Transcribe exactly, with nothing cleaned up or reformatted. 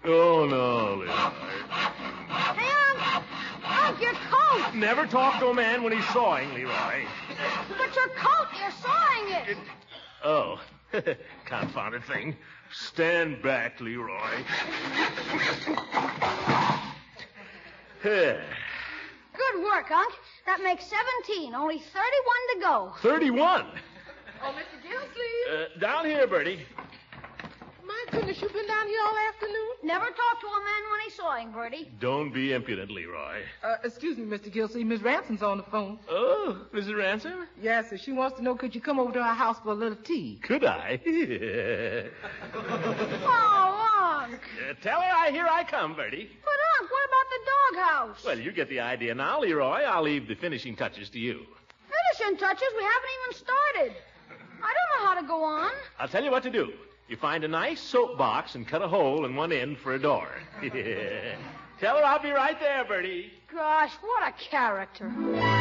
Oh, no, Leroy. Hey, Unc! Unc, your coat! Never talk to a man when he's sawing, Leroy. But your coat, you're sawing it. it... Oh, confounded thing. Stand back, Leroy. Good work, Unc. That makes seventeen. Only thirty-one to go. thirty-one? Oh, Mister Gilsey. Uh, down here, Bertie. My goodness, you've been down here all afternoon? Never talk to a man when he's sawing, Bertie. Don't be impudent, Leroy. Uh, excuse me, Mister Gilsey. Miss Ransom's on the phone. Oh, Missus Ransom? Yes, sir. She wants to know, could you come over to our house for a little tea? Could I? Oh, Unc. Uh, tell her I hear I come, Bertie. But, Unc, what about the doghouse? Well, you get the idea now, Leroy. I'll leave the finishing touches to you. Finishing touches? We haven't even started. I don't know how to go on. I'll tell you what to do. You find a nice soap box and cut a hole in one end for a door. Tell her I'll be right there, Bertie. Gosh, what a character.